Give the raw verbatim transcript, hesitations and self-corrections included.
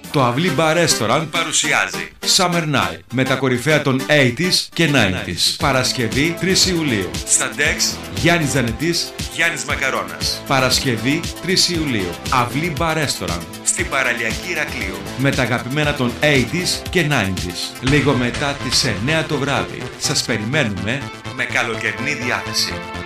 Το Αυλή Bar Restaurant παρουσιάζει Summer Night με τα κορυφαία των ογδόντα και ενενήντα. Παρασκευή τρεις Ιουλίου. Στα Dex Γιάννης Ζανετής, Γιάννης Μακαρώνας. Παρασκευή τρεις Ιουλίου. Αυλή Bar Restaurant στην παραλιακή Ηρακλείου. Με τα αγαπημένα των ογδόντα και ενενήντα. Λίγο μετά τις εννιά το βράδυ. Σας περιμένουμε με καλοκαιρινή διάθεση.